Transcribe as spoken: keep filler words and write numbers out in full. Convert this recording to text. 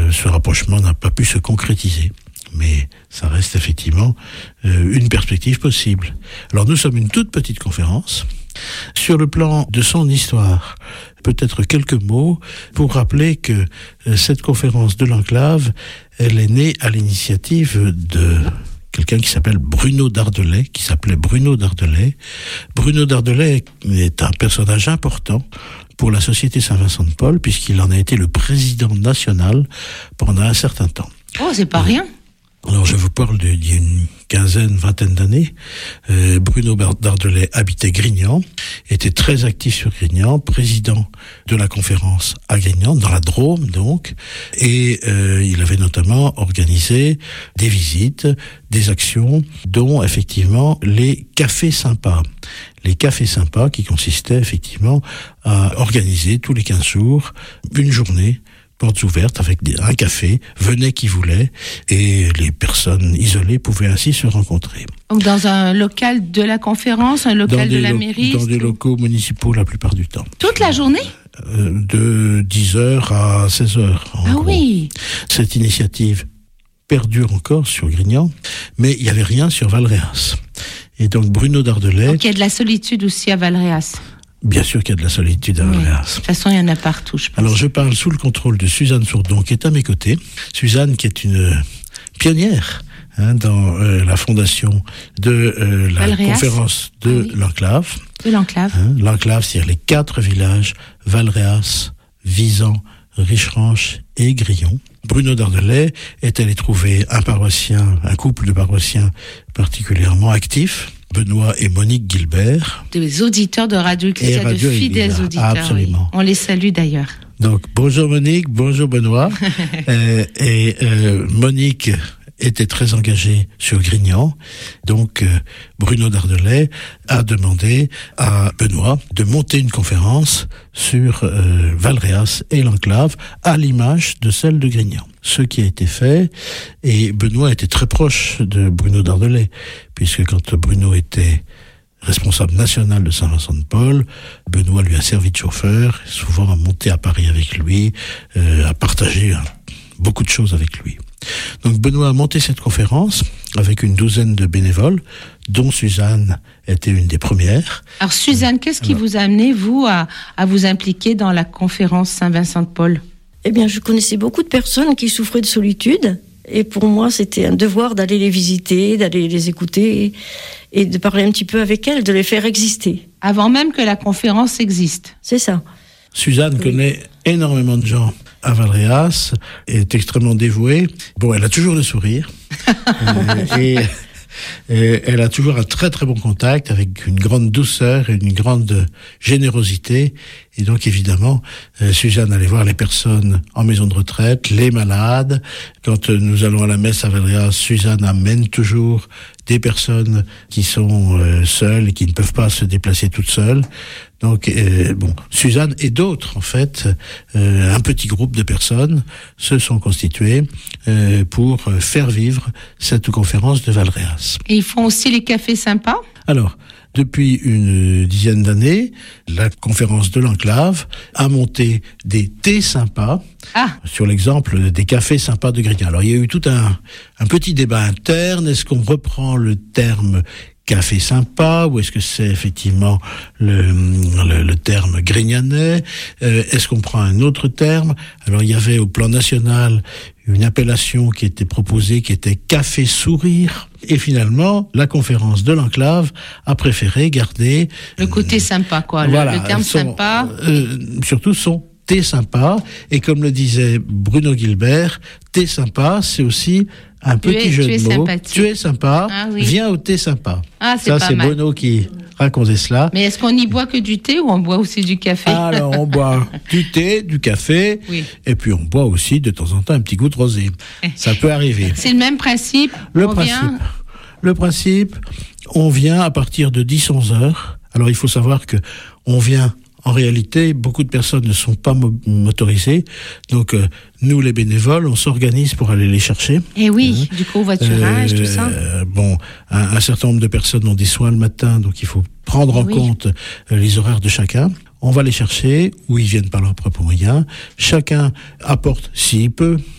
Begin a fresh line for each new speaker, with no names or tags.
euh, ce rapprochement n'a pas pu se concrétiser. Mais ça reste effectivement euh, une perspective possible. Alors nous sommes une toute petite conférence. Sur le plan de son histoire, peut-être quelques mots pour rappeler que euh, cette conférence de l'Enclave, elle est née à l'initiative de quelqu'un qui s'appelle Bruno Dardelais, qui s'appelait Bruno Dardelais. Bruno Dardelais est un personnage important pour la Société Saint-Vincent-de-Paul, puisqu'il en a été le président national pendant un certain temps.
Oh, c'est pas rien.
Alors je vous parle d'il y a une quinzaine, vingtaine d'années. Euh, Bruno Dardelais habitait Grignan, était très actif sur Grignan, président de la conférence à Grignan, dans la Drôme donc, et euh, il avait notamment organisé des visites, des actions, dont effectivement les cafés sympas. Les cafés sympas qui consistaient effectivement à organiser tous les quinze jours une journée, portes ouvertes avec un café, venait qui voulait, et les personnes isolées pouvaient ainsi se rencontrer.
Donc dans un local de la conférence, un local de la lo- mairie
Dans des locaux municipaux la plupart du temps.
Toute la journée ?
euh, De dix heures à seize heures.
Ah gros. Oui.
Cette initiative perdure encore sur Grignan, mais il n'y avait rien sur Valréas. Et donc Bruno Dardelais...
Donc il y a de la solitude aussi à Valréas.
Bien sûr qu'il y a de la solitude à
oui.
Valréas.
De toute façon, il y en a partout, je pense.
Alors, je parle sous le contrôle de Suzanne Sourdon, qui est à mes côtés. Suzanne, qui est une pionnière hein, dans euh, la fondation de euh, la
Valréas.
conférence de
ah, oui.
l'Enclave.
De l'Enclave.
Hein, L'Enclave, c'est-à-dire les quatre villages, Valréas, Visan, Richeranche et Grillon. Bruno Dardelais est allé trouver un paroissien, un couple de paroissiens particulièrement actifs, Benoît et Monique Gilbert.
Des auditeurs de Radio Ecclésia, de fidèles
Ecclésia.
auditeurs.
Absolument.
Oui. On les salue d'ailleurs.
Donc, bonjour Monique, bonjour Benoît. euh, et euh, Monique était très engagée sur Grignan. Donc, euh, Bruno Dardelais a demandé à Benoît de monter une conférence sur euh, Valréas et l'Enclave à l'image de celle de Grignan. Ce qui a été fait, et Benoît était très proche de Bruno Dardelais, puisque quand Bruno était responsable national de Saint-Vincent-de-Paul, Benoît lui a servi de chauffeur, souvent a monté à Paris avec lui, euh, a partagé hein, beaucoup de choses avec lui. Donc Benoît a monté cette conférence avec une douzaine de bénévoles, dont Suzanne était une des premières.
Alors Suzanne, qu'est-ce qui
Alors,
vous a amené, vous, à, à vous impliquer dans la conférence Saint-Vincent-de-Paul ?
Eh bien, je connaissais beaucoup de personnes qui souffraient de solitude, et pour moi, c'était un devoir d'aller les visiter, d'aller les écouter, et, et de parler un petit peu avec elles, de les faire exister.
Avant même que la conférence existe.
C'est ça.
Suzanne oui. connaît énormément de gens à Valréas, est extrêmement dévouée. Bon, elle a toujours le sourire. euh, et, et elle a toujours un très très bon contact avec une grande douceur et une grande générosité. Et donc évidemment, euh, Suzanne allait voir les personnes en maison de retraite, les malades. Quand euh, nous allons à la messe à Valréas, Suzanne amène toujours des personnes qui sont euh, seules et qui ne peuvent pas se déplacer toutes seules. Donc, euh, bon, Suzanne et d'autres, en fait, euh, un petit groupe de personnes se sont constitués euh, pour faire vivre cette conférence de Valréas.
Et ils font aussi les cafés sympas ?
Alors, depuis une dizaine d'années, la conférence de l'Enclave a monté des thés sympas,
ah.
sur l'exemple des cafés sympas de Grignan. Alors, il y a eu tout un, un petit débat interne. Est-ce qu'on reprend le terme café sympa, ou est-ce que c'est effectivement le, le, le terme grignanais? euh, Est-ce qu'on prend un autre terme? Alors, il y avait au plan national une appellation qui était proposée, qui était café sourire. Et finalement, la conférence de l'Enclave a préféré garder
le côté euh, sympa, quoi. Le,
voilà,
le terme
son,
sympa.
Euh, surtout son thé sympa. Et comme le disait Bruno Gilbert, thé sympa, c'est aussi un
tu
petit
es,
jeu
tu
de mots.
Sympathique.
Tu es sympa,
ah, oui.
Viens au thé sympa.
Ah, c'est
Ça,
pas
c'est
mal.
Bruno qui racontait cela.
Mais est-ce qu'on y boit que du thé ou on boit aussi du café?
Alors, on boit du thé, du café,
oui.
Et puis on boit aussi de temps en temps un petit goût de rosé. Ça peut arriver.
C'est le même principe.
Le
on
principe.
Vient...
Le principe, on vient à partir de dix à onze heures. Alors, il faut savoir que on vient... En réalité, beaucoup de personnes ne sont pas mo- motorisées. Donc, euh, nous, les bénévoles, on s'organise pour aller les chercher.
Et oui, hein. Du covoiturage, euh, tout ça.
Euh, bon, un, un certain nombre de personnes ont des soins le matin, donc il faut prendre en
oui.
compte euh, les horaires de chacun. On va les chercher, ou ils viennent par leurs propres moyens. Chacun apporte, s'il peut,